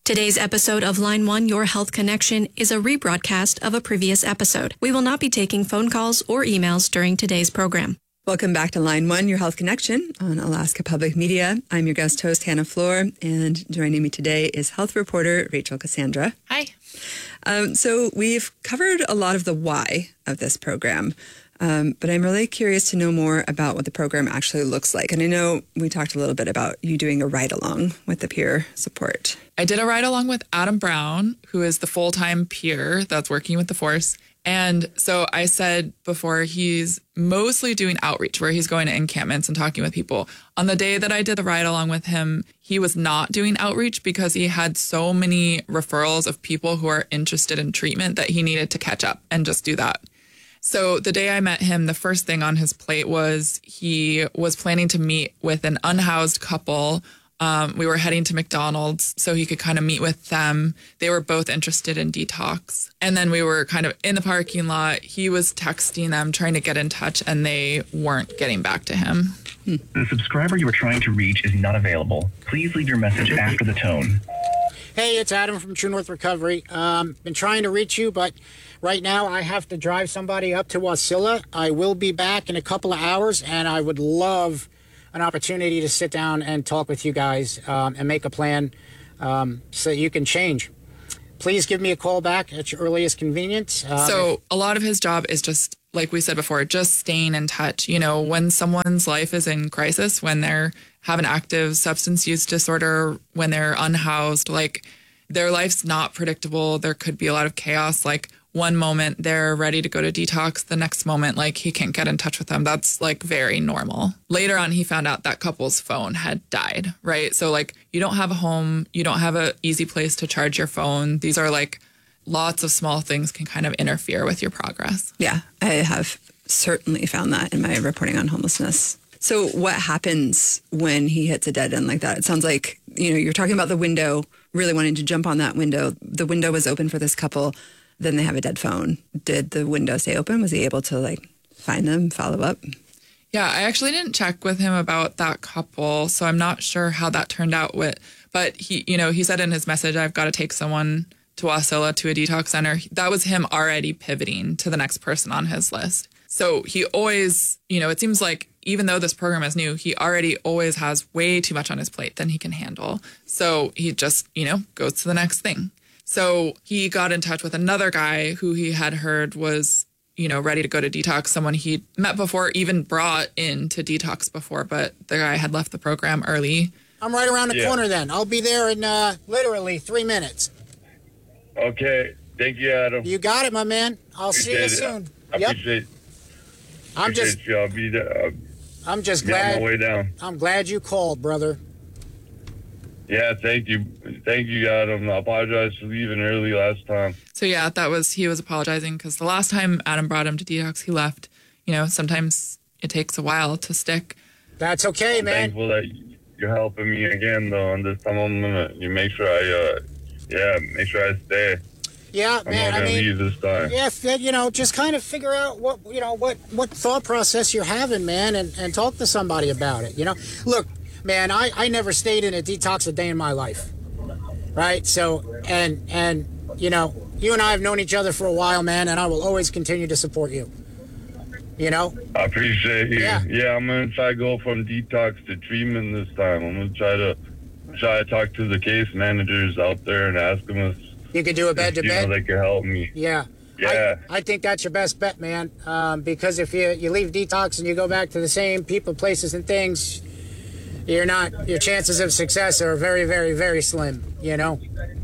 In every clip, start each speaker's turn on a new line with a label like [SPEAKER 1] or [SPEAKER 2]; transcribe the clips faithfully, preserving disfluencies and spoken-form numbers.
[SPEAKER 1] Today's episode of Line One, Your Health Connection, is a rebroadcast of a previous episode. We will not be taking phone calls or emails during today's program.
[SPEAKER 2] Welcome back to Line One, Your Health Connection on Alaska Public Media. I'm your guest host, Hannah Floor, and joining me today is health reporter Rachel Cassandra.
[SPEAKER 3] Hi.
[SPEAKER 2] Um, so we've covered a lot of the why of this program, um, but I'm really curious to know more about what the program actually looks like. And I know we talked a little bit about you doing a ride-along with the peer support.
[SPEAKER 3] I did a ride along with Adam Brown, who is the full-time peer that's working with the force. And so I said before, he's mostly doing outreach where he's going to encampments and talking with people. On the day that I did the ride along with him, he was not doing outreach because he had so many referrals of people who are interested in treatment that he needed to catch up and just do that. So the day I met him, the first thing on his plate was he was planning to meet with an unhoused couple. Um, we were heading to McDonald's so he could kind of meet with them. They were both interested in detox. And then we were kind of in the parking lot. He was texting them, trying to get in touch, and they weren't getting back to him.
[SPEAKER 4] Hmm. The subscriber you are trying to reach is not available. Please leave your message after the tone.
[SPEAKER 5] Hey, it's Adam from True North Recovery. Um, been trying to reach you, but right now I have to drive somebody up to Wasilla. I will be back in a couple of hours, and I would love an opportunity to sit down and talk with you guys um, and make a plan um, so you can change. Please give me a call back at your earliest convenience. Uh,
[SPEAKER 3] so a lot of his job is just, like we said before, just staying in touch. You know, when someone's life is in crisis, when they're have an active substance use disorder, when they're unhoused, like their life's not predictable. There could be a lot of chaos. Like one moment they're ready to go to detox, the next moment, like he can't get in touch with them. That's like very normal. Later on, he found out that couple's phone had died, right? So like you don't have a home, you don't have an easy place to charge your phone. These are like lots of small things can kind of interfere with your progress.
[SPEAKER 2] Yeah, I have certainly found that in my reporting on homelessness. So what happens when he hits a dead end like that? It sounds like, you know, you're talking about the window, really wanting to jump on that window. The window was open for this couple. Then they have a dead phone. Did the window stay open? Was he able to like find them, follow up?
[SPEAKER 3] Yeah, I actually didn't check with him about that couple, so I'm not sure how that turned out with, but he, you know, he said in his message, I've got to take someone to Wasilla to a detox center. That was him already pivoting to the next person on his list. So he always, you know, it seems like even though this program is new, he already always has way too much on his plate than he can handle. So he just, you know, goes to the next thing. So he got in touch with another guy who he had heard was, you know, ready to go to detox, someone he'd met before, even brought into detox before, but the guy had left the program early.
[SPEAKER 5] I'm right around the
[SPEAKER 6] yeah.
[SPEAKER 5] corner then. I'll be there in uh, literally three minutes.
[SPEAKER 6] Okay. Thank you, Adam.
[SPEAKER 5] You got it, my man. I'll
[SPEAKER 6] appreciate
[SPEAKER 5] see you
[SPEAKER 6] it.
[SPEAKER 5] soon.
[SPEAKER 6] I
[SPEAKER 5] yep.
[SPEAKER 6] appreciate,
[SPEAKER 5] I'm
[SPEAKER 6] appreciate
[SPEAKER 5] just,
[SPEAKER 6] you. I'll be there. I'll
[SPEAKER 5] I'm just
[SPEAKER 6] be
[SPEAKER 5] glad.
[SPEAKER 6] on my way down.
[SPEAKER 5] I'm glad you called, brother.
[SPEAKER 6] Yeah, thank you. Thank you, Adam. I apologize for leaving early last time.
[SPEAKER 3] So yeah, that was, he was apologizing because the last time Adam brought him to detox, he left. You know, sometimes it takes a while to stick.
[SPEAKER 5] That's okay,
[SPEAKER 6] I'm
[SPEAKER 5] man.
[SPEAKER 6] thankful that you're helping me again, though. And this time I'm gonna you make sure I, uh, yeah, make sure I stay.
[SPEAKER 5] Yeah,
[SPEAKER 6] I'm
[SPEAKER 5] man.
[SPEAKER 6] not
[SPEAKER 5] I
[SPEAKER 6] gonna
[SPEAKER 5] mean,
[SPEAKER 6] leave this time.
[SPEAKER 5] yeah, f- you know, just kind of figure out what you know, what what thought process you're having, man, and, and talk to somebody about it. You know, look, man, I, I never stayed in a detox a day in my life, right? So, and and you know, you and I have known each other for a while, man, and I will always continue to support you. You know?
[SPEAKER 6] I appreciate you.
[SPEAKER 5] Yeah.
[SPEAKER 6] yeah, I'm gonna try to go from detox to treatment this time. I'm gonna try to try to talk to the case managers out there and ask them if
[SPEAKER 5] You could do a bed to
[SPEAKER 6] you
[SPEAKER 5] bed.
[SPEAKER 6] know they could help me.
[SPEAKER 5] Yeah.
[SPEAKER 6] Yeah.
[SPEAKER 5] I, I think that's your best bet, man. Um, because if you, you leave detox and you go back to the same people, places, and things, you're not, your chances of success are very, very, very slim, you know?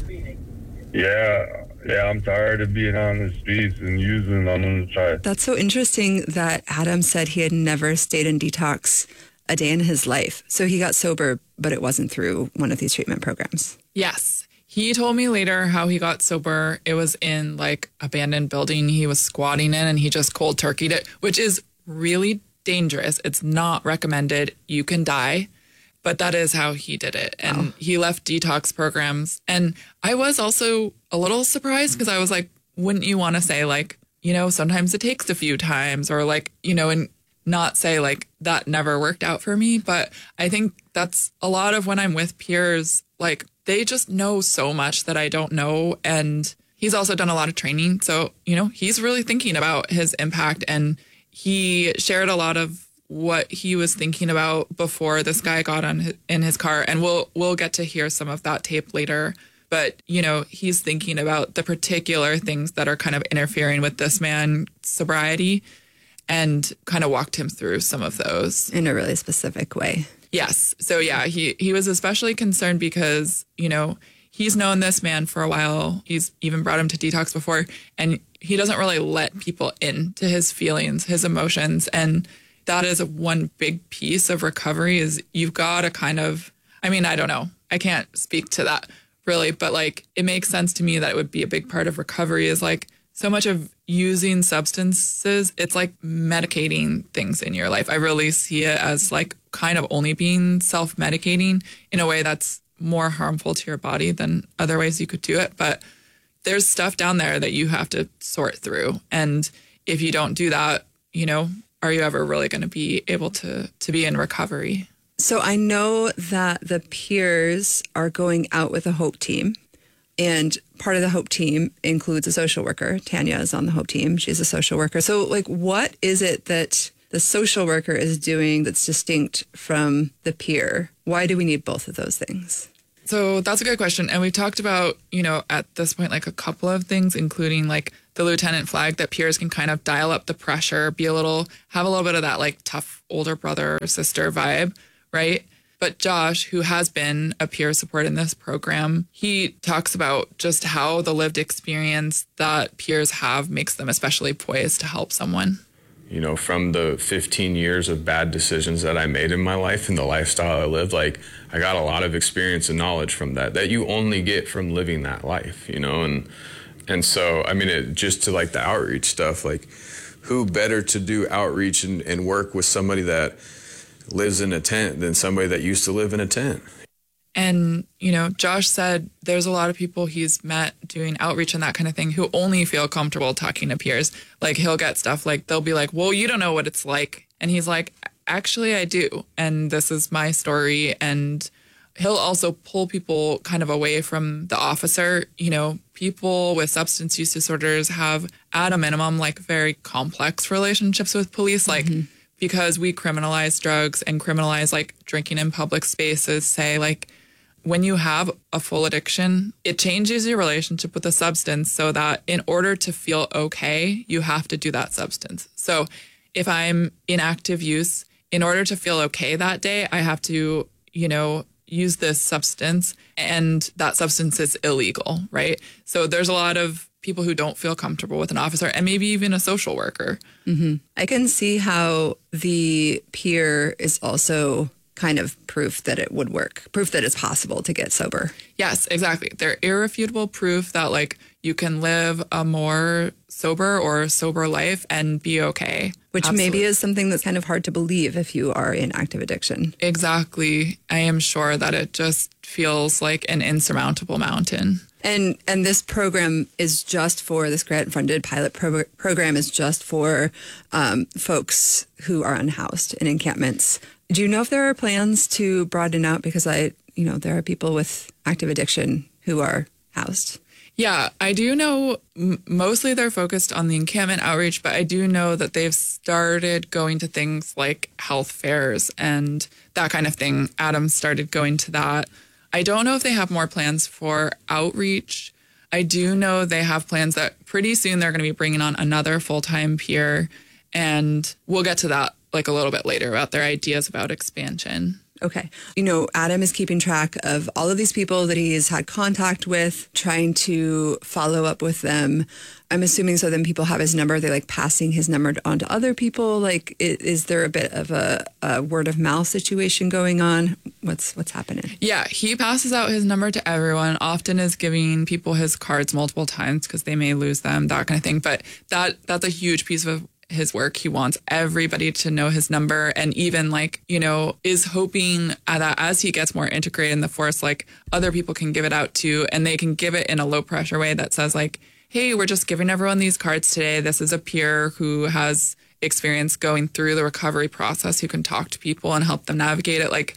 [SPEAKER 6] Yeah. Yeah, I'm tired of being on the streets and using. I'm going to try.
[SPEAKER 2] That's so interesting that Adam said he had never stayed in detox a day in his life. So he got sober, but it wasn't through one of these treatment programs.
[SPEAKER 3] Yes. He told me later how he got sober. It was in like abandoned building he was squatting in, and he just cold turkeyed it, which is really dangerous. It's not recommended. You can die. But that is how he did it. And wow. He left detox programs. And I was also a little surprised because I was like, wouldn't you want to say like, you know, sometimes it takes a few times, or like, you know, and not say like that never worked out for me. But I think that's a lot of when I'm with peers, like, they just know so much that I don't know. And he's also done a lot of training. So, you know, he's really thinking about his impact. And he shared a lot of what he was thinking about before this guy got on his, in his car. And we'll we'll get to hear some of that tape later. But, you know, he's thinking about the particular things that are kind of interfering with this man's sobriety and kind of walked him through some of those.
[SPEAKER 2] In a really specific way.
[SPEAKER 3] Yes. So, yeah, he, he was especially concerned because, you know, he's known this man for a while. He's even brought him to detox before, and he doesn't really let people into his feelings, his emotions. And that is one big piece of recovery is you've got to kind of, I mean, I don't know. I can't speak to that really, but like it makes sense to me that it would be a big part of recovery is like so much of using substances, it's like medicating things in your life. I really see it as like kind of only being self-medicating in a way that's more harmful to your body than other ways you could do it. But there's stuff down there that you have to sort through. And if you don't do that, you know, are you ever really going to be able to to be in recovery?
[SPEAKER 2] So I know that the peers are going out with a HOPE team. And part of the HOPE team includes a social worker. Tanya is on the HOPE team. She's a social worker. So, like, what is it that the social worker is doing that's distinct from the peer? Why do we need both of those things?
[SPEAKER 3] So that's a good question. And we've talked about, you know, at this point, like a couple of things, including like the lieutenant flag that peers can kind of dial up the pressure, be a little, have a little bit of that like tough older brother or sister vibe, right? But Josh, who has been a peer support in this program, he talks about just how the lived experience that peers have makes them especially poised to help someone.
[SPEAKER 7] You know, from the fifteen years of bad decisions that I made in my life and the lifestyle I lived, like I got a lot of experience and knowledge from that, that you only get from living that life, you know? And, and so, I mean, it, just to like the outreach stuff, like who better to do outreach and, and work with somebody that lives in a tent than somebody that used to live in a tent.
[SPEAKER 3] And, you know, Josh said there's a lot of people he's met doing outreach and that kind of thing who only feel comfortable talking to peers. Like he'll get stuff like, they'll be like, well, you don't know what it's like. And he's like, actually, I do. And this is my story. And he'll also pull people kind of away from the officer. You know, people with substance use disorders have at a minimum, like very complex relationships with police. Like, mm-hmm. because we criminalize drugs and criminalize like drinking in public spaces, say like when you have a full addiction, it changes your relationship with the substance so that in order to feel okay, you have to do that substance. So if I'm in active use, in order to feel okay that day, I have to, you know, use this substance, and that substance is illegal, right? So there's a lot of people who don't feel comfortable with an officer and maybe even a social worker.
[SPEAKER 2] Mm-hmm. I can see how the peer is also kind of proof that it would work, proof that it's possible to get sober.
[SPEAKER 3] Yes, exactly. They're irrefutable proof that like you can live a more sober or sober life and be okay.
[SPEAKER 2] Which Absolutely. Maybe is something that's kind of hard to believe if you are in active addiction.
[SPEAKER 3] Exactly. I am sure that it just feels like an insurmountable mountain.
[SPEAKER 2] And and this program is just for, this grant-funded pilot pro- program is just for um, folks who are unhoused in encampments. Do you know if there are plans to broaden out? Because I, you know, there are people with active addiction who are housed.
[SPEAKER 3] Yeah, I do know m- mostly they're focused on the encampment outreach, but I do know that they've started going to things like health fairs and that kind of thing. Adam started going to that. I don't know if they have more plans for outreach. I do know they have plans that pretty soon they're going to be bringing on another full-time peer, and we'll get to that like a little bit later about their ideas about expansion.
[SPEAKER 2] Okay. You know, Adam is keeping track of all of these people that he's had contact with, trying to follow up with them. I'm assuming so then people have his number. Are they like passing his number on to other people? Like, is, is there a bit of a, a word of mouth situation going on? What's what's happening?
[SPEAKER 3] Yeah, he passes out his number to everyone, often is giving people his cards multiple times because they may lose them, that kind of thing. But that that's a huge piece of his work. He wants everybody to know his number, and even like, you know, is hoping that as he gets more integrated in the force, like other people can give it out too, and they can give it in a low pressure way that says like, hey, we're just giving everyone these cards today. This is a peer who has experience going through the recovery process, who can talk to people and help them navigate it. Like,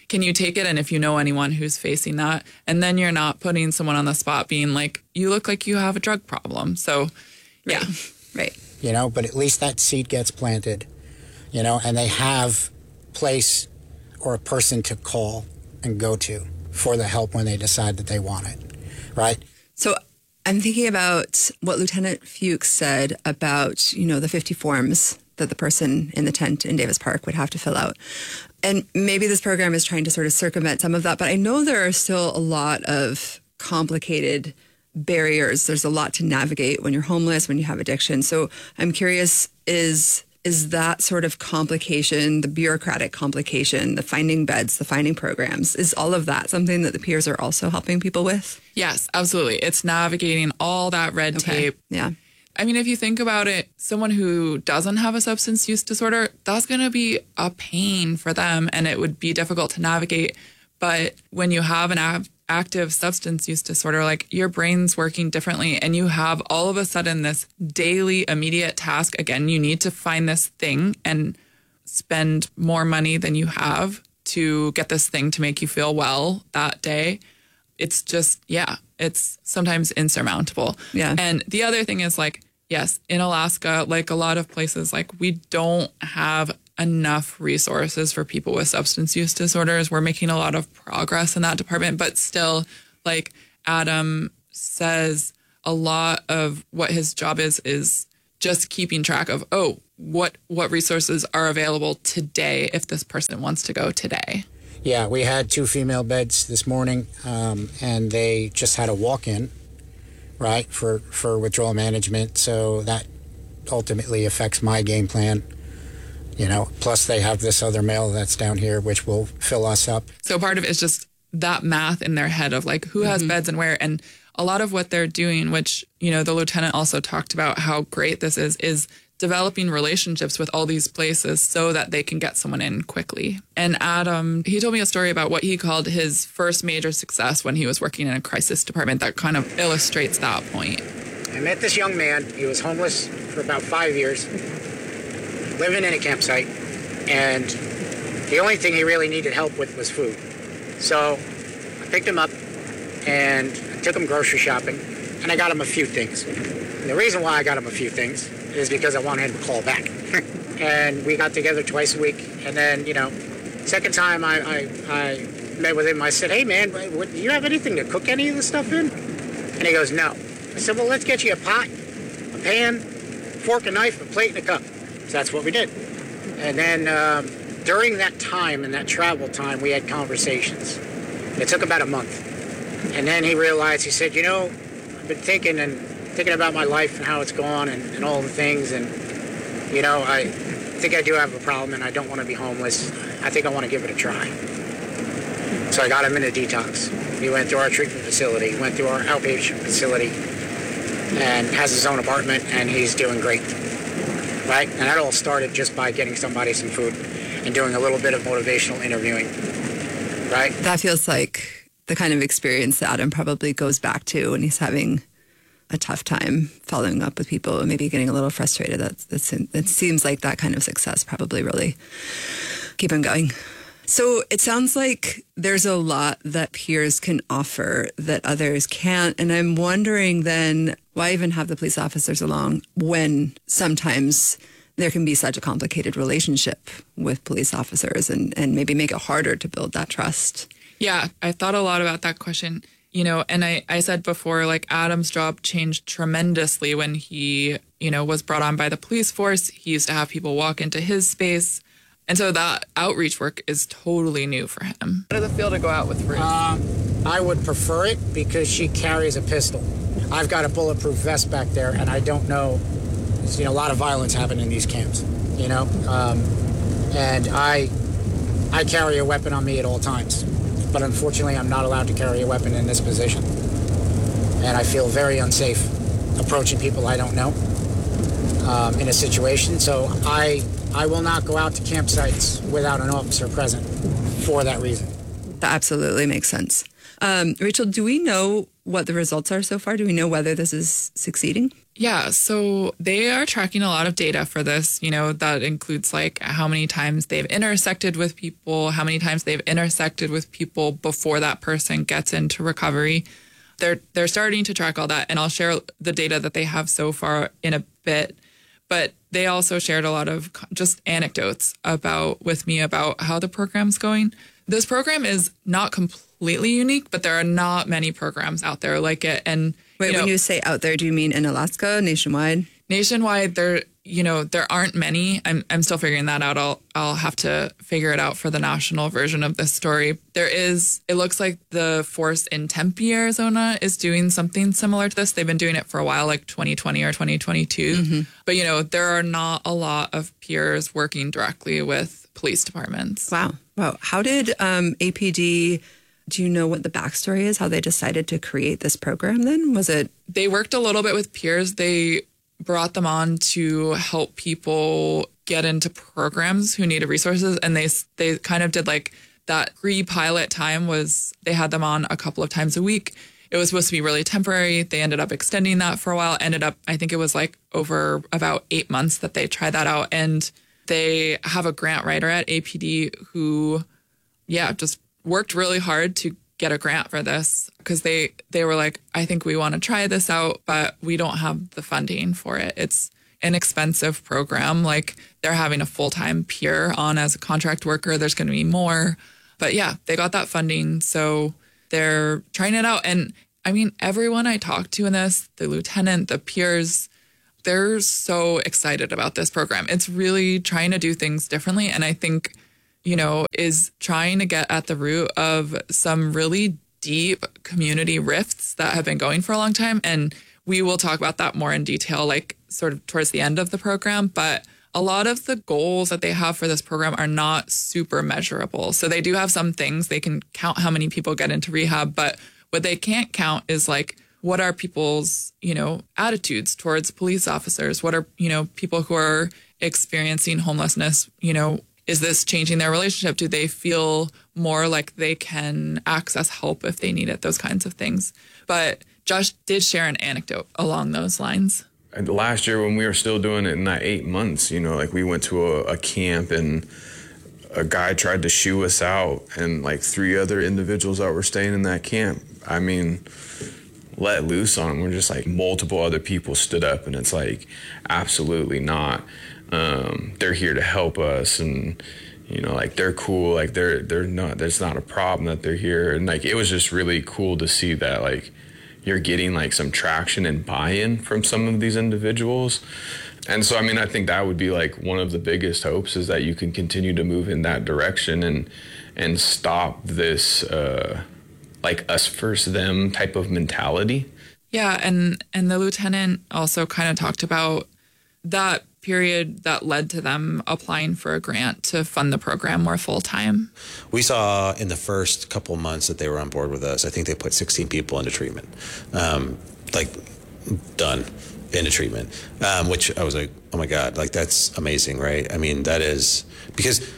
[SPEAKER 3] can you take it? And if you know anyone who's facing that, and then you're not putting someone on the spot being like, you look like you have a drug problem. So, yeah.
[SPEAKER 2] Right. right.
[SPEAKER 5] You know, but at least that seed gets planted, you know, and they have place or a person to call and go to for the help when they decide that they want it, right?
[SPEAKER 2] So I'm thinking about what Lieutenant Fuchs said about, you know, the fifty forms that the person in the tent in Davis Park would have to fill out. And maybe this program is trying to sort of circumvent some of that, but I know there are still a lot of complicated barriers. There's a lot to navigate when you're homeless, when you have addiction. So I'm curious, is is that sort of complication, the bureaucratic complication, the finding beds, the finding programs, is all of that something that the peers are also helping people with?
[SPEAKER 3] Yes, absolutely. It's navigating all that red
[SPEAKER 2] Okay.
[SPEAKER 3] tape.
[SPEAKER 2] Yeah.
[SPEAKER 3] I mean, if you think about it, someone who doesn't have a substance use disorder, that's going to be a pain for them and it would be difficult to navigate. But when you have an a- active substance use disorder, like your brain's working differently and you have all of a sudden this daily immediate task. Again, you need to find this thing and spend more money than you have to get this thing to make you feel well that day. It's just, yeah, it's sometimes insurmountable.
[SPEAKER 2] Yeah.
[SPEAKER 3] And the other thing is like, yes, in Alaska, like a lot of places, like we don't have enough resources for people with substance use disorders. We're making a lot of progress in that department, but still, like Adam says, a lot of what his job is, is just keeping track of, oh, what, what resources are available today if this person wants to go today.
[SPEAKER 5] Yeah, we had two female beds this morning, um, and they just had a walk-in, right, for, for withdrawal management. So that ultimately affects my game plan, you know. Plus they have this other male that's down here, which will fill us up.
[SPEAKER 3] So part of it is just that math in their head of like who has mm-hmm. beds and where. And a lot of what they're doing, which, you know, the lieutenant also talked about how great this is, is developing relationships with all these places so that they can get someone in quickly. And Adam, he told me a story about what he called his first major success when he was working in a crisis department that kind of illustrates that point.
[SPEAKER 5] I met this young man. He was homeless for about five years, living in a campsite, and the only thing he really needed help with was food. So I picked him up and I took him grocery shopping, and I got him a few things. And the reason why I got him a few things is because I wanted him to call back. And we got together twice a week. And then, you know, second time I, I, I met with him, I said, hey, man, what, do you have anything to cook any of this stuff in? And he goes, no. I said, well, let's get you a pot, a pan, fork, a knife, a plate, and a cup. So that's what we did. And then um, during that time and that travel time, we had conversations. It took about a month. And then he realized, he said, you know, I've been thinking and thinking about my life and how it's gone and, and all the things. And, you know, I think I do have a problem and I don't want to be homeless. I think I want to give it a try. So I got him into detox. He went through our treatment facility, went through our outpatient facility, and has his own apartment, and he's doing great. Right? And that all started just by getting somebody some food and doing a little bit of motivational interviewing. Right?
[SPEAKER 2] That feels like the kind of experience that Adam probably goes back to when he's having a tough time following up with people and maybe getting a little frustrated. That's, that's, it seems like that kind of success probably really keep him going. So it sounds like there's a lot that peers can offer that others can't. And I'm wondering then, why even have the police officers along when sometimes there can be such a complicated relationship with police officers and, and maybe make it harder to build that trust?
[SPEAKER 3] Yeah, I thought a lot about that question. You know, and I, I said before, like Adam's job changed tremendously when he, you know, was brought on by the police force. He used to have people walk into his space. And so that outreach work is totally new for him. How does it feel to go out with Ruth?
[SPEAKER 5] Um, I would prefer it because she carries a pistol. I've got a bulletproof vest back there, and I don't know, you know, a lot of violence happened in these camps, you know? Um, and I, I carry a weapon on me at all times. But unfortunately, I'm not allowed to carry a weapon in this position. And I feel very unsafe approaching people I don't know um, in a situation. So I, I will not go out to campsites without an officer present for that reason.
[SPEAKER 2] That absolutely makes sense. Um, Rachel, do we know what the results are so far? Do we know whether this is succeeding?
[SPEAKER 3] Yeah, so they are tracking a lot of data for this. You know, that includes like how many times they've intersected with people, how many times they've intersected with people before that person gets into recovery. They're they're starting to track all that, and I'll share the data that they have so far in a bit. But they also shared a lot of just anecdotes about with me about how the program's going. This program is not completely unique, but there are not many programs out there like it. And
[SPEAKER 2] Wait,
[SPEAKER 3] you know,
[SPEAKER 2] when you say out there, do you mean in Alaska, nationwide?
[SPEAKER 3] Nationwide, there, you know, there aren't many. I'm I'm still figuring that out. I'll I'll have to figure it out for the national version of this story. There is, it looks like the force in Tempe, Arizona is doing something similar to this. They've been doing it for a while, like twenty twenty or twenty twenty-two. Mm-hmm. But, you know, there are not a lot of peers working directly with police departments.
[SPEAKER 2] Wow. Wow. How did um, A P D, do you know what the backstory is, how they decided to create this program then? Was it?
[SPEAKER 3] They worked a little bit with peers. They brought them on to help people get into programs who needed resources. And they they kind of did like that pre-pilot time was they had them on a couple of times a week. It was supposed to be really temporary. They ended up extending that for a while. Ended up, I think it was like over about eight months that they tried that out. And they have a grant writer at A P D who, yeah, just worked really hard to get a grant for this because they, they were like, I think we want to try this out, but we don't have the funding for it. It's an expensive program. Like they're having a full-time peer on as a contract worker. There's going to be more. But yeah, they got that funding. So they're trying it out. And I mean, everyone I talked to in this, the lieutenant, the peers, they're so excited about this program. It's really trying to do things differently. And I think, you know, is trying to get at the root of some really deep community rifts that have been going for a long time. And we will talk about that more in detail, like sort of towards the end of the program. But a lot of the goals that they have for this program are not super measurable. So they do have some things. They can count how many people get into rehab, but what they can't count is like, what are people's, you know, attitudes towards police officers? What are, you know, people who are experiencing homelessness, you know, is this changing their relationship? Do they feel more like they can access help if they need it? Those kinds of things. But Josh did share an anecdote along those lines.
[SPEAKER 7] And last year when we were still doing it in that eight months, you know, like we went to a, a camp and a guy tried to shoo us out and like three other individuals that were staying in that camp, I mean, let loose on them. We're just like multiple other people stood up and it's like, absolutely not. Um, they're here to help us and, you know, like they're cool. Like they're, they're not, there's not a problem that they're here. And like, it was just really cool to see that like you're getting like some traction and buy-in from some of these individuals. And so, I mean, I think that would be like one of the biggest hopes is that you can continue to move in that direction and, and stop this, uh, like us first them type of mentality.
[SPEAKER 3] Yeah. And, and the lieutenant also kind of talked about that period that led to them applying for a grant to fund the program more full time.
[SPEAKER 8] We saw in the first couple of months that they were on board with us, I think they put sixteen people into treatment, um, like done into treatment, um, which I was like, oh my God, like that's amazing, right? I mean, that is because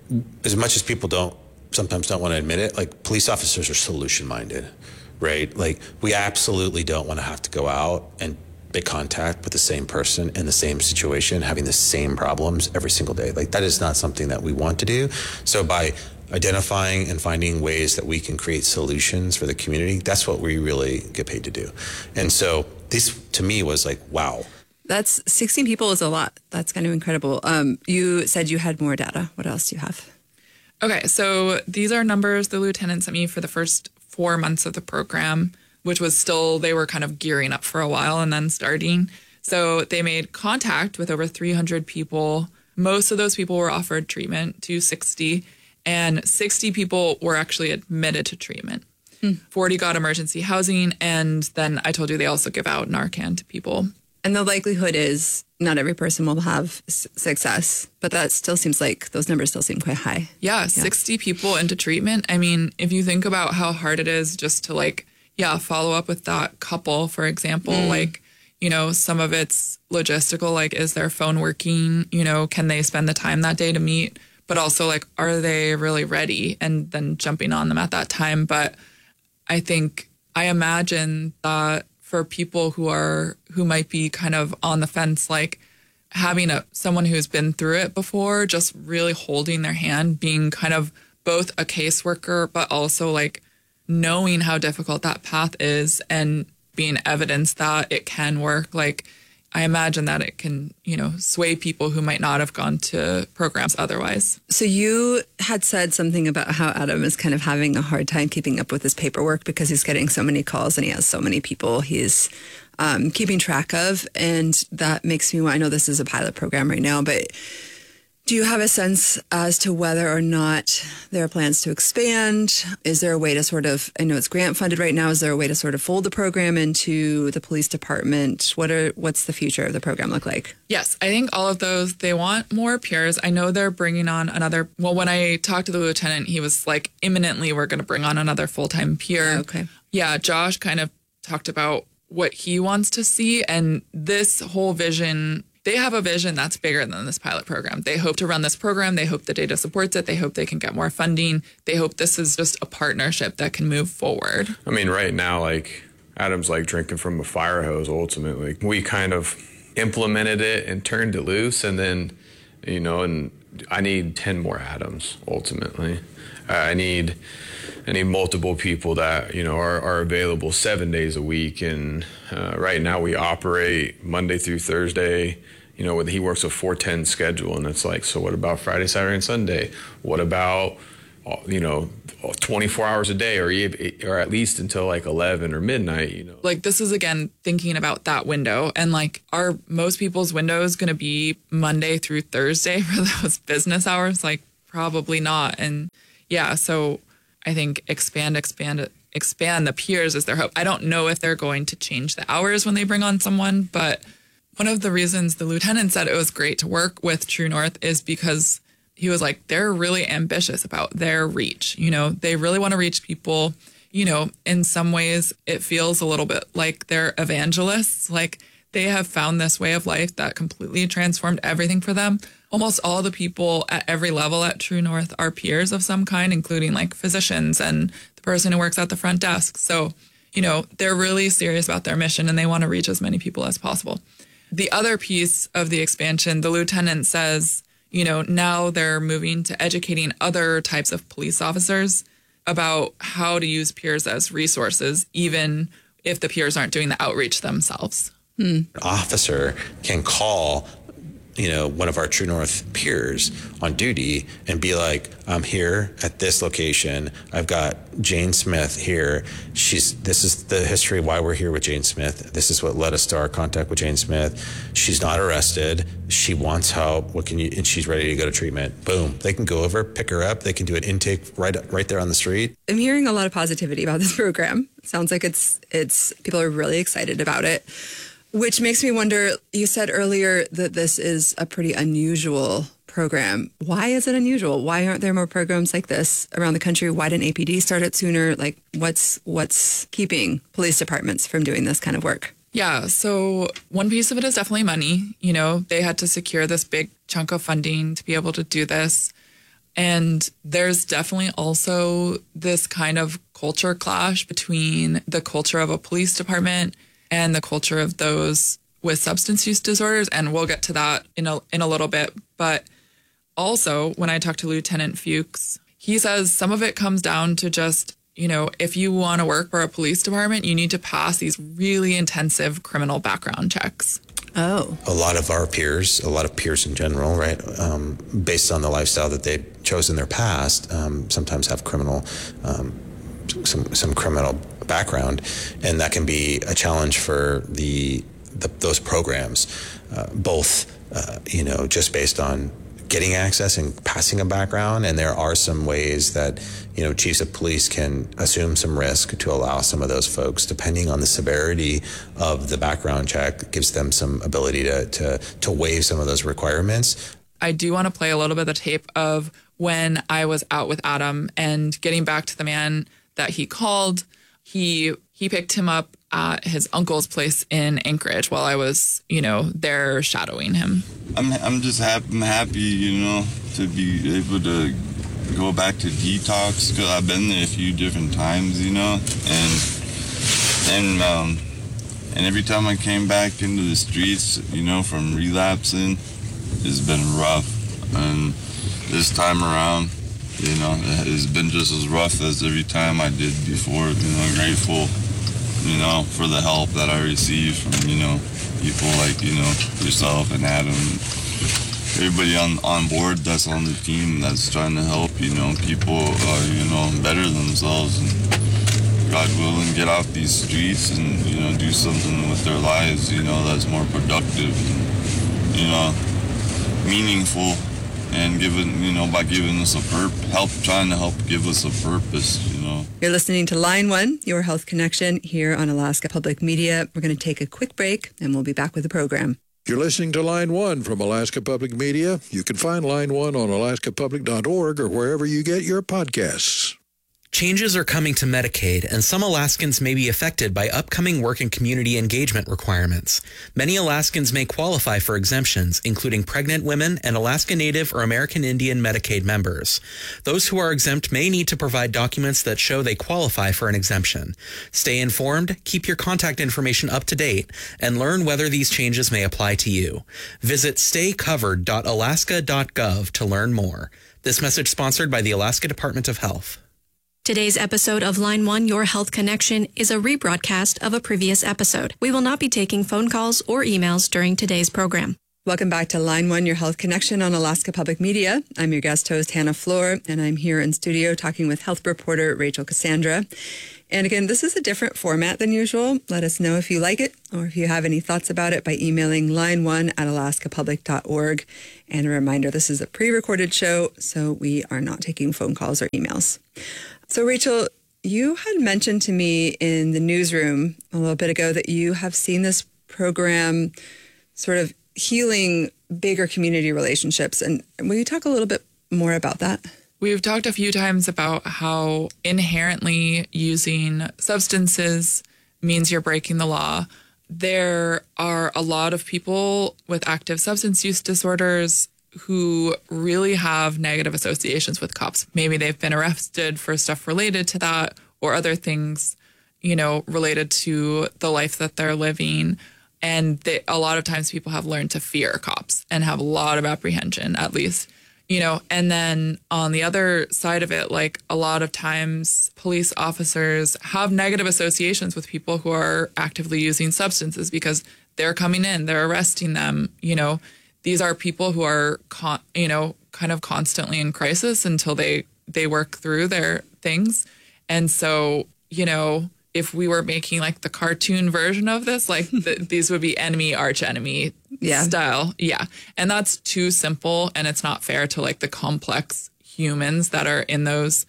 [SPEAKER 8] as much as people don't sometimes don't want to admit it, like police officers are solution minded, right? Like we absolutely don't want to have to go out and make contact with the same person in the same situation, having the same problems every single day. Like that is not something that we want to do. So by identifying and finding ways that we can create solutions for the community, that's what we really get paid to do. And so this to me was like, wow.
[SPEAKER 2] That's sixteen people is a lot. That's kind of incredible. Um, you said you had more data. What else do you have?
[SPEAKER 3] Okay, so these are numbers the lieutenant sent me for the first four months of the program, which was still, they were kind of gearing up for a while and then starting. So they made contact with over three hundred people. Most of those people were offered treatment, to sixty, and sixty people were actually admitted to treatment. Hmm. forty got emergency housing, and then I told you they also give out Narcan to people.
[SPEAKER 2] And the likelihood is not every person will have s- success, but that still seems like those numbers still seem quite high.
[SPEAKER 3] Yeah, yeah, sixty people into treatment. I mean, if you think about how hard it is just to like, yeah, follow up with that couple, for example, mm. like, you know, some of it's logistical, like, is their phone working? You know, can they spend the time that day to meet? But also, like, are they really ready? And then jumping on them at that time. But I think, I imagine that for people who are who might be kind of on the fence, like having a someone who's been through it before, just really holding their hand, being kind of both a caseworker, but also like knowing how difficult that path is and being evidence that it can work. Like, I imagine that it can, you know, sway people who might not have gone to programs otherwise.
[SPEAKER 2] So you had said something about how Adam is kind of having a hard time keeping up with his paperwork because he's getting so many calls and he has so many people he's um, keeping track of. And that makes me, I know this is a pilot program right now, but do you have a sense as to whether or not there are plans to expand? Is there a way to sort of, I know it's grant funded right now, is there a way to sort of fold the program into the police department? What are, what's the future of the program look like?
[SPEAKER 3] Yes, I think all of those, they want more peers. I know they're bringing on another, well, when I talked to the lieutenant, he was like, imminently, we're going to bring on another full-time peer.
[SPEAKER 2] Oh, okay.
[SPEAKER 3] Yeah, Josh kind of talked about what he wants to see. And this whole vision, they have a vision that's bigger than this pilot program. They hope to run this program. They hope the data supports it. They hope they can get more funding. They hope this is just a partnership that can move forward.
[SPEAKER 7] I mean, right now, like, Adam's like drinking from a fire hose, ultimately. We kind of implemented it and turned it loose, and then, you know, and I need ten more Adams, ultimately. Uh, I need I need multiple people that, you know, are, are available seven days a week. And uh, right now we operate Monday through Thursday, you know, he works a four ten schedule. And it's like, so what about Friday, Saturday, and Sunday? What about, you know, twenty-four hours a day, or or at least until like eleven or midnight, you know?
[SPEAKER 3] Like, this is, again, thinking about that window. And like, are most people's window is going to be Monday through Thursday for those business hours? Like, probably not. And yeah, so I think expand, expand, expand the peers is their hope. I don't know if they're going to change the hours when they bring on someone, but one of the reasons the lieutenant said it was great to work with True North is because he was like, they're really ambitious about their reach. You know, they really want to reach people. You know, in some ways it feels a little bit like they're evangelists. Like, they have found this way of life that completely transformed everything for them. Almost all the people at every level at True North are peers of some kind, including like physicians and the person who works at the front desk. So, you know, they're really serious about their mission and they want to reach as many people as possible. The other piece of the expansion, the lieutenant says, you know, now they're moving to educating other types of police officers about how to use peers as resources, even if the peers aren't doing the outreach themselves.
[SPEAKER 8] Hmm. An officer can call, you know, one of our True North peers on duty and be like, I'm here at this location. I've got Jane Smith here. She's, this is the history of why we're here with Jane Smith. This is what led us to our contact with Jane Smith. She's not arrested. She wants help. What can you, and she's ready to go to treatment. Boom. They can go over, pick her up. They can do an intake right, right there on the street.
[SPEAKER 2] I'm hearing a lot of positivity about this program. It sounds like it's, it's, people are really excited about it. Which makes me wonder, you said earlier that this is a pretty unusual program. Why is it unusual? Why aren't there more programs like this around the country? Why didn't A P D start it sooner? Like, what's what's keeping police departments from doing this kind of work?
[SPEAKER 3] Yeah, so one piece of it is definitely money. You know, they had to secure this big chunk of funding to be able to do this. And there's definitely also this kind of culture clash between the culture of a police department and the culture of those with substance use disorders. And we'll get to that in a in a little bit. But also, when I talked to Lieutenant Fuchs, he says some of it comes down to just, you know, if you want to work for a police department, you need to pass these really intensive criminal background checks.
[SPEAKER 2] Oh.
[SPEAKER 8] A lot of our peers, a lot of peers in general, right, um, based on the lifestyle that they chose in their past, um, sometimes have criminal, um, some some criminal background, and that can be a challenge for the, the those programs, uh, both uh, you know, just based on getting access and passing a background. And there are some ways that, you know, chiefs of police can assume some risk to allow some of those folks, depending on the severity of the background check, it gives them some ability to to to waive some of those requirements.
[SPEAKER 3] I do want to play a little bit of the tape of when I was out with Adam, and getting back to the man that he called. He he picked him up at his uncle's place in Anchorage while I was, you know, there shadowing him.
[SPEAKER 9] I'm I'm just happy, I'm happy, you know, to be able to go back to detox, because I've been there a few different times, you know, and and um, And every time I came back into the streets, you know, from relapsing, it's been rough. And this time around, you know, it's been just as rough as every time I did before. You know, grateful, you know, for the help that I received from, you know, people like, you know, yourself and Adam. Everybody on, on board that's on the team that's trying to help, you know, people, uh, you know, better themselves and God willing, get off these streets and, you know, do something with their lives, you know, that's more productive and, you know, meaningful, and giving, you know, by giving us a purp, help, trying to help give us a purpose, you know.
[SPEAKER 2] You're listening to Line One, Your Health Connection, here on Alaska Public Media. We're going to take a quick break, and we'll be back with the program.
[SPEAKER 10] You're listening to Line One from Alaska Public Media. You can find Line One on alaska public dot org or wherever you get your podcasts.
[SPEAKER 11] Changes are coming to Medicaid, and some Alaskans may be affected by upcoming work and community engagement requirements. Many Alaskans may qualify for exemptions, including pregnant women and Alaska Native or American Indian Medicaid members. Those who are exempt may need to provide documents that show they qualify for an exemption. Stay informed, keep your contact information up to date, and learn whether these changes may apply to you. Visit stay covered dot alaska dot gov to learn more. This message sponsored by the Alaska Department of Health.
[SPEAKER 1] Today's episode of Line One, Your Health Connection is a rebroadcast of a previous episode. We will not be taking phone calls or emails during today's program.
[SPEAKER 2] Welcome back to Line One, Your Health Connection on Alaska Public Media. I'm your guest host, Hannah Floor, and I'm here in studio talking with health reporter Rachel Cassandra. And again, this is a different format than usual. Let us know if you like it or if you have any thoughts about it by emailing line one at alaska public dot org. And a reminder, this is a pre-recorded show, so we are not taking phone calls or emails. So, Rachel, you had mentioned to me in the newsroom a little bit ago that you have seen this program sort of healing bigger community relationships. And will you talk a little bit more about that?
[SPEAKER 3] We've talked a few times about how inherently using substances means you're breaking the law. There are a lot of people with active substance use disorders who really have negative associations with cops. Maybe they've been arrested for stuff related to that or other things, you know, related to the life that they're living. And they, a lot of times people have learned to fear cops and have a lot of apprehension, at least, you know. And then on the other side of it, like a lot of times police officers have negative associations with people who are actively using substances because they're coming in, they're arresting them, you know. These are people who are, con- you know, kind of constantly in crisis until they, they work through their things. And so, you know, if we were making like the cartoon version of this, like the, these would be enemy, arch enemy yeah. style. Yeah. And that's too simple. And it's not fair to like the complex humans that are in those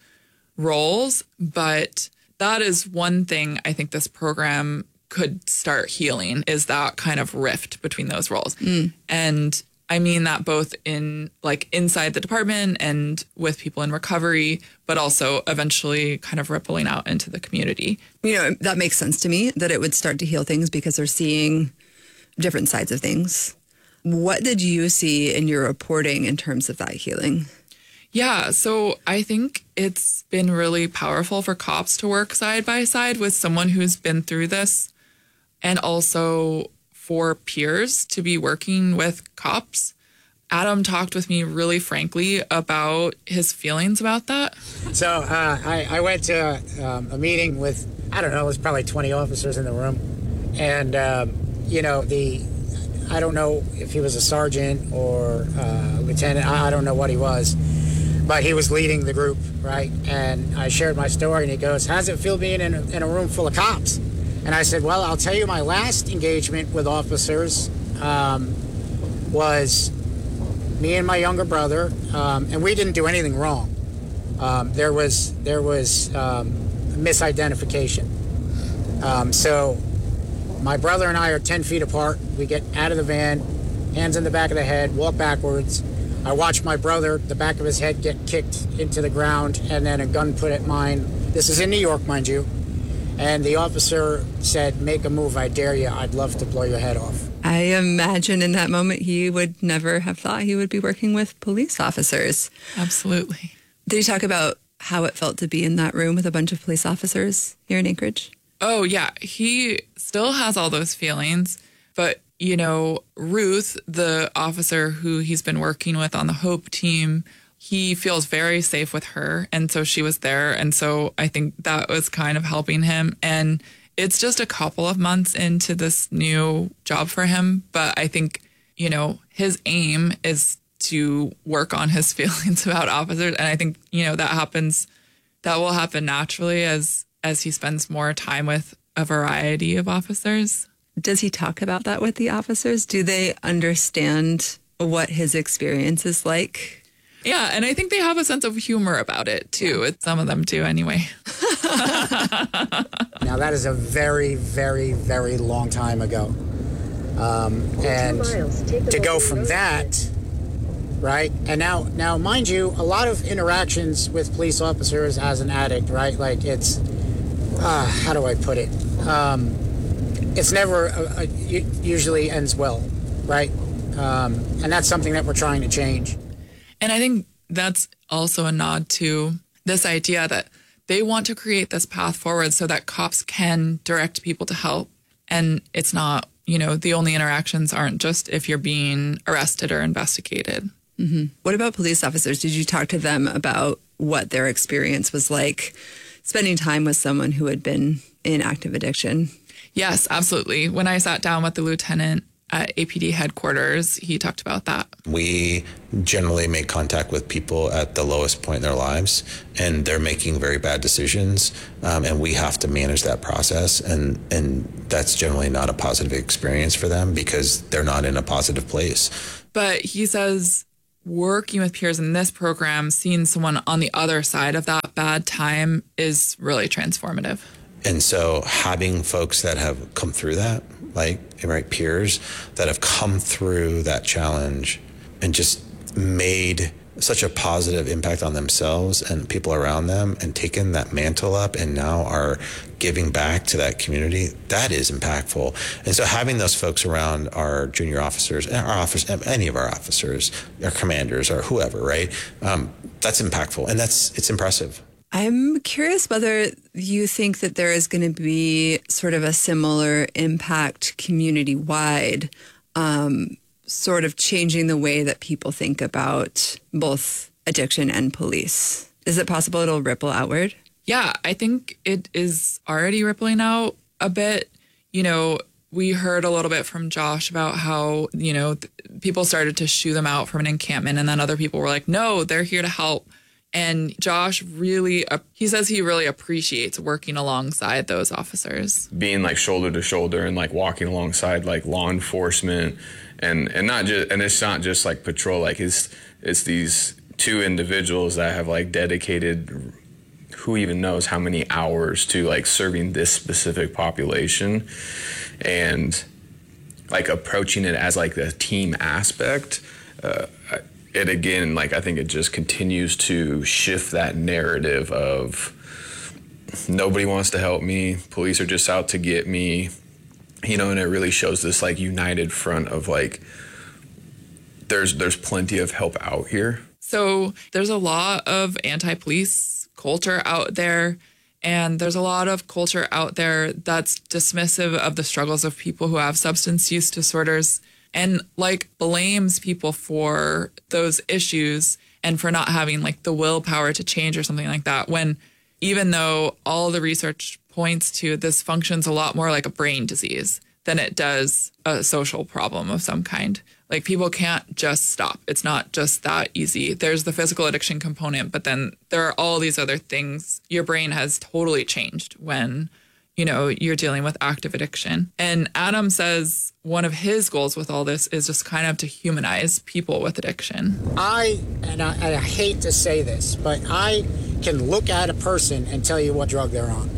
[SPEAKER 3] roles. But that is one thing I think this program could start healing, is that kind of rift between those roles. Mm. And I mean that both in like inside the department and with people in recovery, but also eventually kind of rippling out into the community.
[SPEAKER 2] You know, that makes sense to me that it would start to heal things because they're seeing different sides of things. What did you see in your reporting in terms of that healing?
[SPEAKER 3] Yeah, so I think it's been really powerful for cops to work side by side with someone who's been through this, and also for peers to be working with cops. Adam talked with me really frankly about his feelings about that.
[SPEAKER 5] So uh, I, I went to um, a meeting with, I don't know, it was probably twenty officers in the room. And, um, you know, the I don't know if he was a sergeant or uh, lieutenant. I, I don't know what he was. But he was leading the group, right? And I shared my story, and he goes, "How does it feel being in a, in a room full of cops?" And I said, "Well, I'll tell you, my last engagement with officers um, was me and my younger brother, um, and we didn't do anything wrong. Um, there was there was um, misidentification. Um, so my brother and I are ten feet apart. We get out of the van, hands in the back of the head, walk backwards. I watched my brother, the back of his head get kicked into the ground, and then a gun put at mine. This is in New York, mind you. And the officer said, 'Make a move, I dare you. I'd love to blow your head off.'"
[SPEAKER 2] I imagine in that moment he would never have thought he would be working with police officers.
[SPEAKER 3] Absolutely.
[SPEAKER 2] Did you talk about how it felt to be in that room with a bunch of police officers here in Anchorage?
[SPEAKER 3] Oh, yeah. He still has all those feelings. But, you know, Ruth, the officer who he's been working with on the HOPE team, he feels very safe with her. And so she was there. And so I think that was kind of helping him. And it's just a couple of months into this new job for him. But I think, you know, his aim is to work on his feelings about officers. And I think, you know, that happens, that will happen naturally as, as he spends more time with a variety of officers.
[SPEAKER 2] Does he talk about that with the officers? Do they understand what his experience is like?
[SPEAKER 3] Yeah, and I think they have a sense of humor about it, too. It's, some of them do, anyway.
[SPEAKER 5] Now, that is a very, very, very long time ago. Um, and to go from that, right? And now, now, mind you, a lot of interactions with police officers as an addict, right? Like, it's, uh, how do I put it? Um, it's never, uh, uh, usually ends well, right? Um, and that's something that we're trying to change.
[SPEAKER 3] And I think that's also a nod to this idea that they want to create this path forward so that cops can direct people to help. And it's not, you know, the only interactions aren't just if you're being arrested or investigated.
[SPEAKER 2] Mm-hmm. What about police officers? Did you talk to them about what their experience was like spending time with someone who had been in active addiction?
[SPEAKER 3] Yes, absolutely. When I sat down with the lieutenant at A P D headquarters, he talked about that.
[SPEAKER 8] We generally make contact with people at the lowest point in their lives, and they're making very bad decisions, um, and we have to manage that process, and, and that's generally not a positive experience for them because they're not in a positive place.
[SPEAKER 3] But he says working with peers in this program, seeing someone on the other side of that bad time is really transformative.
[SPEAKER 8] And so having folks that have come through that, like, right, peers that have come through that challenge and just made such a positive impact on themselves and people around them and taken that mantle up and now are giving back to that community, that is impactful. And so having those folks around our junior officers, our officers, any of our officers, our commanders or whoever, right, um, that's impactful. And that's, it's impressive.
[SPEAKER 2] I'm curious whether you think that there is going to be sort of a similar impact community-wide, um, sort of changing the way that people think about both addiction and police. Is it possible it'll ripple outward?
[SPEAKER 3] Yeah, I think it is already rippling out a bit. You know, we heard a little bit from Josh about how, you know, th- people started to shoo them out from an encampment, and then other people were like, no, they're here to help. And Josh really, uh, he says he really appreciates working alongside those officers.
[SPEAKER 7] Being like shoulder to shoulder and like walking alongside like law enforcement and, and not just, and it's not just like patrol, like it's, it's these two individuals that have like dedicated, who even knows how many hours to like serving this specific population and like approaching it as like the team aspect. Uh, It again, like I think it just continues to shift that narrative of nobody wants to help me, police are just out to get me, you know, and it really shows this like united front of like there's there's plenty of help out here.
[SPEAKER 3] So there's a lot of anti-police culture out there, and there's a lot of culture out there that's dismissive of the struggles of people who have substance use disorders, and like blames people for those issues and for not having like the willpower to change or something like that, when even though all the research points to this functions a lot more like a brain disease than it does a social problem of some kind. Like people can't just stop. It's not just that easy. There's the physical addiction component, but then there are all these other things. Your brain has totally changed when, you know, you're dealing with active addiction. And Adam says one of his goals with all this is just kind of to humanize people with addiction.
[SPEAKER 5] I, and I, I hate to say this, but I can look at a person and tell you what drug they're on.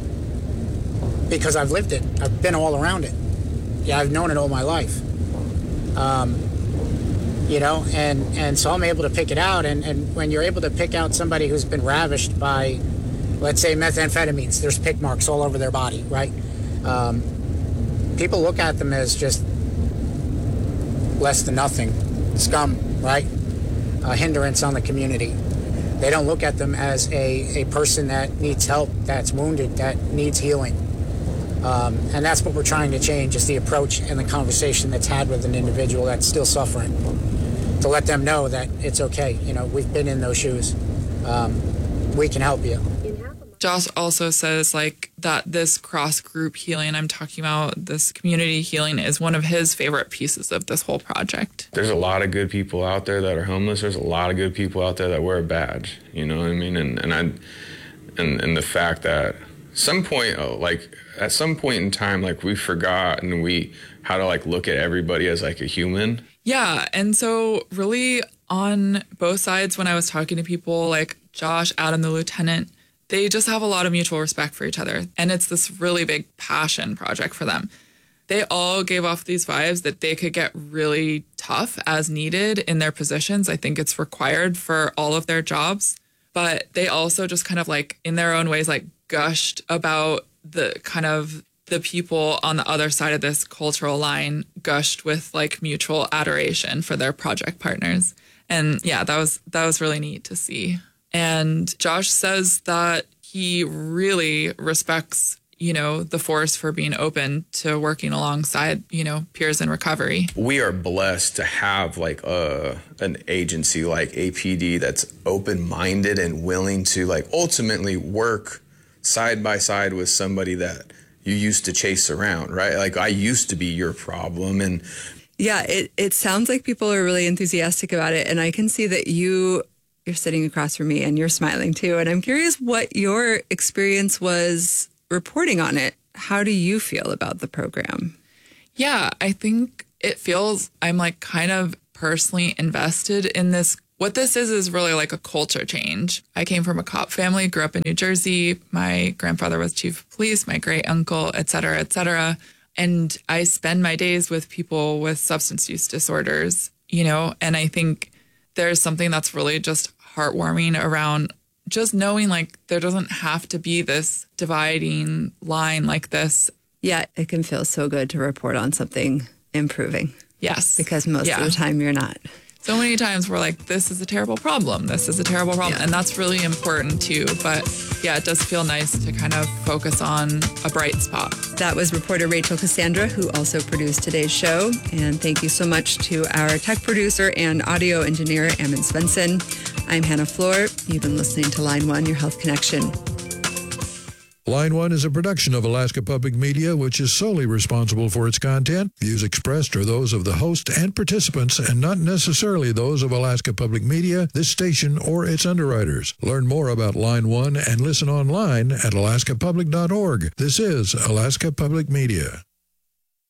[SPEAKER 5] Because I've lived it. I've been all around it. Yeah, I've known it all my life. Um, you know, and, and so I'm able to pick it out. And, and when you're able to pick out somebody who's been ravished by, let's say, methamphetamines, there's pick marks all over their body, right? Um, people look at them as just less than nothing, scum, right? A hindrance on the community. They don't look at them as a, a person that needs help, that's wounded, that needs healing. Um, and that's what we're trying to change, is the approach and the conversation that's had with an individual that's still suffering. To let them know that it's okay. You know, we've been in those shoes. Um, we can help you.
[SPEAKER 3] Josh also says like that this cross group healing I'm talking about, this community healing, is one of his favorite pieces of this whole project.
[SPEAKER 7] There's a lot of good people out there that are homeless. There's a lot of good people out there that wear a badge. You know what I mean? And and I and and the fact that some point like at some point in time, like we forgot and we how to like look at everybody as like a human.
[SPEAKER 3] Yeah, and so really on both sides, when I was talking to people like Josh, Adam, the lieutenant, they just have a lot of mutual respect for each other. And it's this really big passion project for them. They all gave off these vibes that they could get really tough as needed in their positions. I think it's required for all of their jobs. But they also just kind of like in their own ways, like gushed about the kind of the people on the other side of this cultural line, gushed with like mutual adoration for their project partners. And yeah, that was that was really neat to see. And Josh says that he really respects, you know, the force for being open to working alongside, you know, peers in recovery.
[SPEAKER 7] We are blessed to have like a an agency like A P D that's open-minded and willing to like ultimately work side by side with somebody that you used to chase around, right? Like I used to be your problem. And
[SPEAKER 2] yeah, it, it sounds like people are really enthusiastic about it. And I can see that you... You're sitting across from me and you're smiling too. And I'm curious what your experience was reporting on it. How do you feel about the program?
[SPEAKER 3] Yeah, I think it feels I'm like kind of personally invested in this. What this is is really like a culture change. I came from a cop family, grew up in New Jersey. My grandfather was chief of police, my great uncle, et cetera, et cetera. And I spend my days with people with substance use disorders, you know, and I think there's something that's really just heartwarming around just knowing like there doesn't have to be this dividing line like this.
[SPEAKER 2] Yeah, it can feel so good to report on something improving.
[SPEAKER 3] Yes.
[SPEAKER 2] Because most
[SPEAKER 3] yeah.
[SPEAKER 2] of the time you're not.
[SPEAKER 3] So many times we're like, this is a terrible problem. This is a terrible problem. Yeah. And that's really important too. But yeah, it does feel nice to kind of focus on a bright spot.
[SPEAKER 2] That was reporter Rachel Cassandra, who also produced today's show. And thank you so much to our tech producer and audio engineer, Ammon Svensson. I'm Hannah Floor. You've been listening to Line One, Your Health Connection.
[SPEAKER 10] Line One is a production of Alaska Public Media, which is solely responsible for its content. Views expressed are those of the host and participants and not necessarily those of Alaska Public Media, this station, or its underwriters. Learn more about Line One and listen online at alaska public dot org. This is Alaska Public Media.